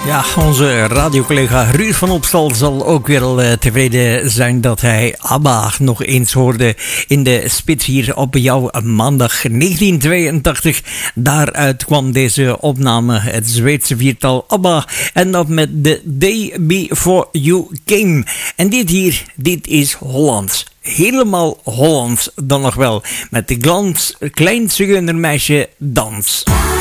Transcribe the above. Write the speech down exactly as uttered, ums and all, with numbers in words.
Ja, onze radiocollega Ruud van Opstal zal ook weer uh, tevreden zijn dat hij ABBA nog eens hoorde in de spits hier op jouw maandag negentien tweeëntachtig. Daaruit kwam deze opname, het Zweedse viertal ABBA, en dat met The Day Before You Came. En dit hier, dit is Hollands. Helemaal Hollands dan nog wel, met de glans, klein zigeunermeisje dans.